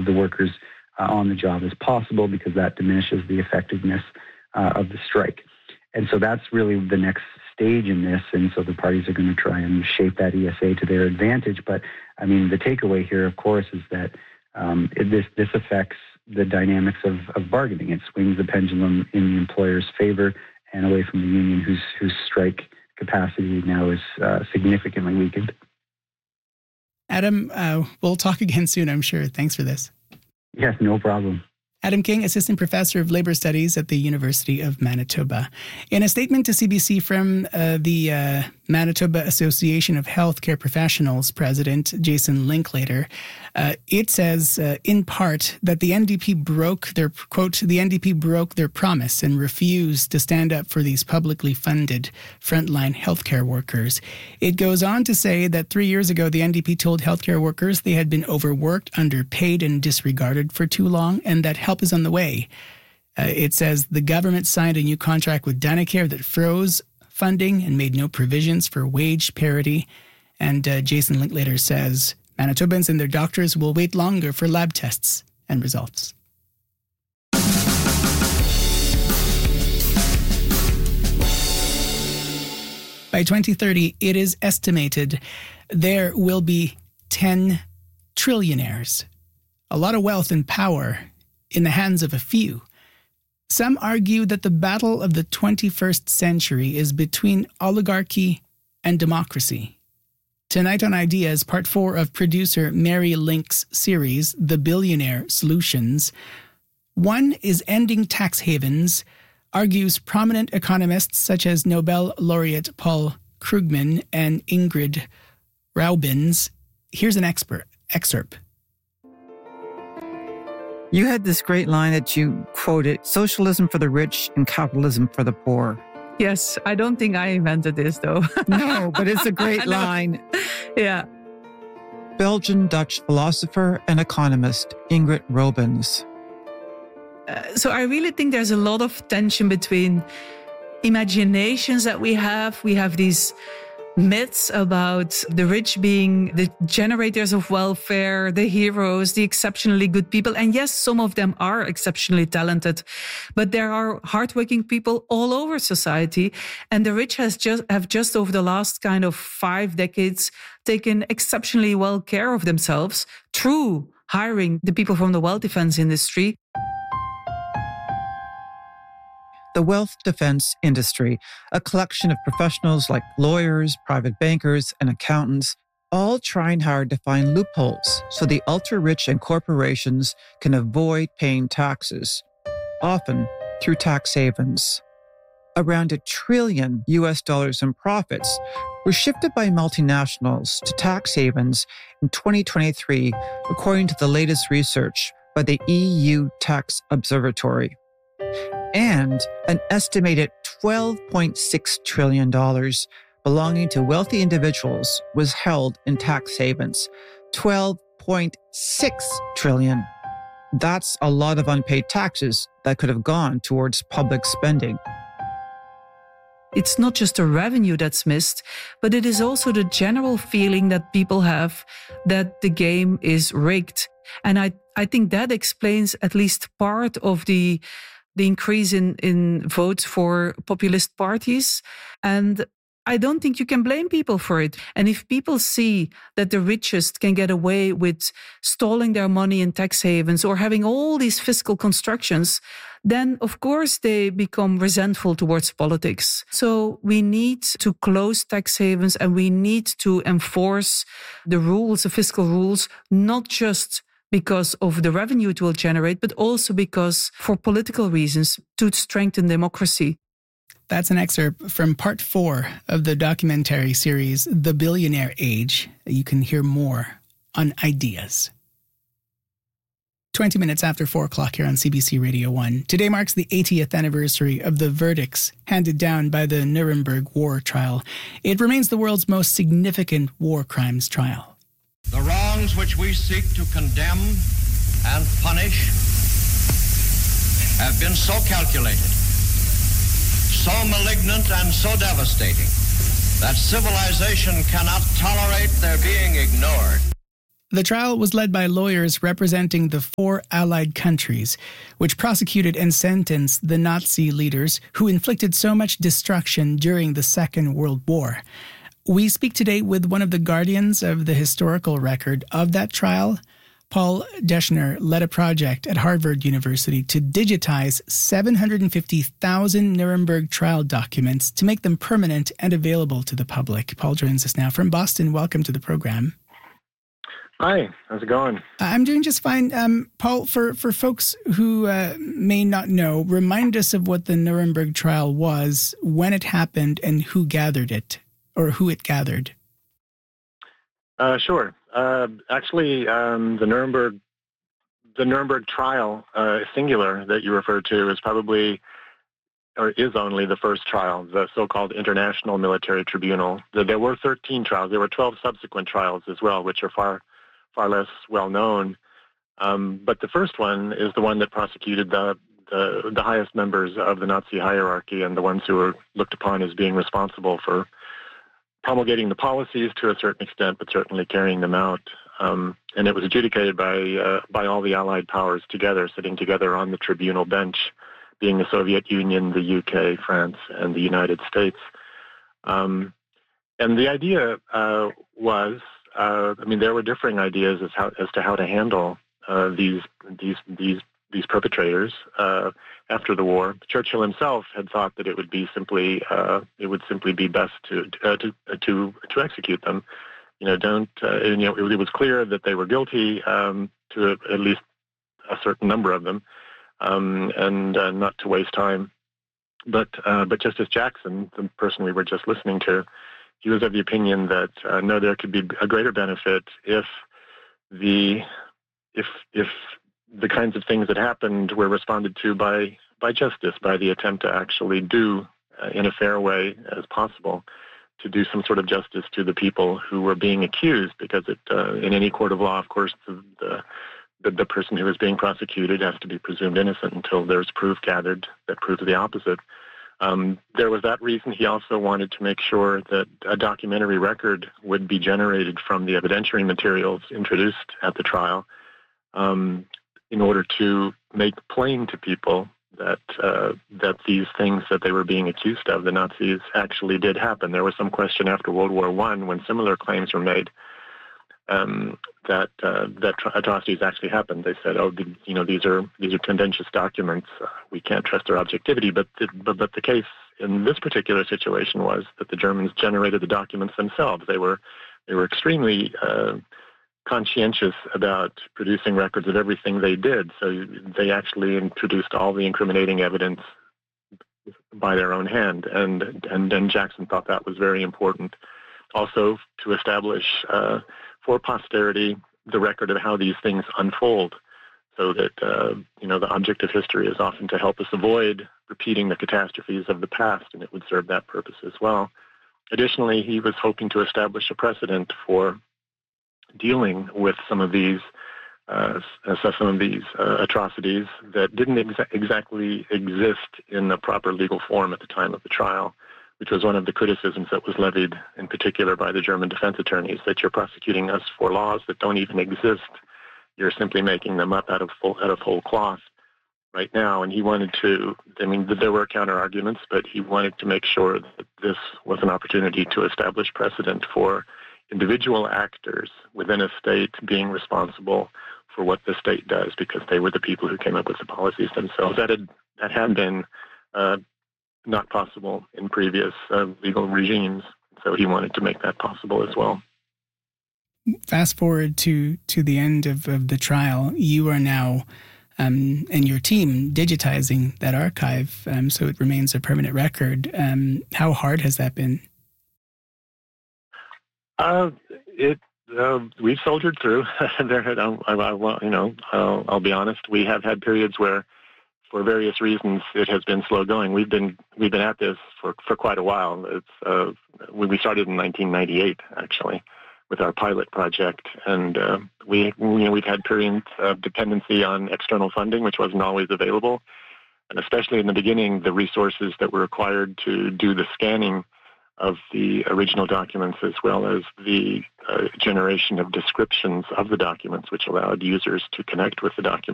of the workers on the job as possible, because that diminishes the effectiveness of the strike. And so that's really the next stage in this. And so the parties are going to try and shape that ESA to their advantage. But I mean, the takeaway here, of course, is that this affects the dynamics of bargaining. It swings the pendulum in the employer's favor and away from the union, whose strike capacity now is significantly weakened. Adam, we'll talk again soon, I'm sure. Thanks for this. Yes, no problem. Adam King, Assistant Professor of Labor Studies at the University of Manitoba. In a statement to CBC from the Manitoba Association of Healthcare Professionals President Jason Linklater, it says, in part, that the NDP broke their, quote, the NDP broke their promise and refused to stand up for these publicly funded frontline healthcare workers. It goes on to say that 3 years ago, the NDP told healthcare workers they had been overworked, underpaid, and disregarded for too long, and that help is on the way. It says the government signed a new contract with Dynacare that froze funding and made no provisions for wage parity. And Jason Linklater says Manitobans and their doctors will wait longer for lab tests and results. By 2030, it is estimated there will be 10 trillionaires. A lot of wealth and power in the hands of a few. Some argue that the battle of the 21st century is between oligarchy and democracy. Tonight on Ideas, part 4 of producer Mary Link's series, The Billionaire Solutions. One is ending tax havens, argues prominent economists such as Nobel laureate Paul Krugman and Ingrid Raubens. Here's an excerpt. You had this great line that you quoted, socialism for the rich and capitalism for the poor. Yes, I don't think I invented this, though. No, but it's a great line. Yeah. Belgian-Dutch philosopher and economist Ingrid Raubens. So I really think there's a lot of tension between imaginations that we have. We have these myths about the rich being the generators of welfare, the heroes, the exceptionally good people. And yes, some of them are exceptionally talented, but there are hardworking people all over society. And the rich have just over the last kind of 5 decades taken exceptionally well care of themselves through hiring the people from the wealth defense industry. The wealth defense industry, a collection of professionals like lawyers, private bankers, and accountants, all trying hard to find loopholes so the ultra-rich and corporations can avoid paying taxes, often through tax havens. Around $1 trillion in profits were shifted by multinationals to tax havens in 2023, according to the latest research by the EU Tax Observatory. And an estimated $12.6 trillion belonging to wealthy individuals was held in tax havens. $12.6 trillion. That's a lot of unpaid taxes that could have gone towards public spending. It's not just the revenue that's missed, but it is also the general feeling that people have that the game is rigged. And I think that explains at least part of the increase in votes for populist parties. And I don't think you can blame people for it. And if people see that the richest can get away with stalling their money in tax havens or having all these fiscal constructions, then of course they become resentful towards politics. So we need to close tax havens and we need to enforce the rules, the fiscal rules, not just because of the revenue it will generate, but also because for political reasons to strengthen democracy. That's an excerpt from part 4 of the documentary series, The Billionaire Age. You can hear more on Ideas. 20 minutes after 4 o'clock here on CBC Radio 1. Today marks the 80th anniversary of the verdicts handed down by the Nuremberg War Trial. It remains the world's most significant war crimes trial. The wrongs which we seek to condemn and punish have been so calculated, so malignant and so devastating that civilization cannot tolerate their being ignored. The trial was led by lawyers representing the 4 Allied countries, which prosecuted and sentenced the Nazi leaders who inflicted so much destruction during the Second World War. We speak today with one of the guardians of the historical record of that trial. Paul Deschner led a project at Harvard University to digitize 750,000 Nuremberg trial documents to make them permanent and available to the public. Paul joins us now from Boston. Welcome to the program. Hi, how's it going? I'm doing just fine. Paul, for folks who may not know, remind us of what the Nuremberg trial was, when it happened, and who gathered it, or who it gathered. Sure. Actually, the Nuremberg trial, singular, that you referred to, is probably, or is only the first trial, the so-called International Military Tribunal. There were 13 trials. There were 12 subsequent trials as well, which are far less well known. But the first one is the one that prosecuted the highest members of the Nazi hierarchy and the ones who were looked upon as being responsible for promulgating the policies to a certain extent, but certainly carrying them out. And it was adjudicated by all the Allied powers together, sitting together on the tribunal bench, being the Soviet Union, the UK, France, and the United States. And the idea was, there were differing ideas as to how to handle these perpetrators after the war. Churchill himself had thought that it would simply be best to execute them. It was clear that they were guilty to at least a certain number of them, and not to waste time. But Justice Jackson, the person we were just listening to, he was of the opinion that no, there could be a greater benefit if the kinds of things that happened were responded to by justice, by the attempt to actually do in a fair way as possible, to do some sort of justice to the people who were being accused, because in any court of law, of course, the person who is being prosecuted has to be presumed innocent until there's proof gathered that proves the opposite. There was that reason. He also wanted to make sure that a documentary record would be generated from the evidentiary materials introduced at the trial, in order to make plain to people that these things that they were being accused of, the Nazis, actually did happen. There was some question after World War I, when similar claims were made, that atrocities actually happened. They said, these are contentious documents. We can't trust their objectivity. But the case in this particular situation was that the Germans generated the documents themselves. They were extremely conscientious about producing records of everything they did. So they actually introduced all the incriminating evidence by their own hand, and Jackson thought that was very important. Also, to establish for posterity the record of how these things unfold, so that the object of history is often to help us avoid repeating the catastrophes of the past, and it would serve that purpose as well. Additionally, he was hoping to establish a precedent for dealing with some of these atrocities that didn't exactly exist in the proper legal form at the time of the trial, which was one of the criticisms that was levied in particular by the German defense attorneys, that you're prosecuting us for laws that don't even exist. You're simply making them up out of whole cloth right now. And he wanted to, there were counter arguments, but he wanted to make sure that this was an opportunity to establish precedent for individual actors within a state being responsible for what the state does, because they were the people who came up with the policies themselves. That had been not possible in previous legal regimes, so he wanted to make that possible as well. Fast forward to the end of the trial, you are now and your team digitizing that archive, so it remains a permanent record. How hard has that been? We've soldiered through. I'll be honest. We have had periods where, for various reasons, it has been slow going. We've been at this for quite a while. We started in 1998, actually, with our pilot project, and we've had periods of dependency on external funding, which wasn't always available, and especially in the beginning, the resources that were required to do the scanning of the original documents, as well as the generation of descriptions of the documents, which allowed users to connect with the documents